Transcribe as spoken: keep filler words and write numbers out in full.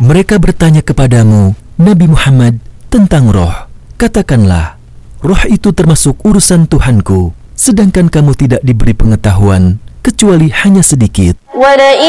Mereka bertanya kepadamu, Nabi Muhammad, tentang roh. Katakanlah, roh itu termasuk urusan Tuhanku, sedangkan kamu tidak diberi pengetahuan, kecuali hanya sedikit.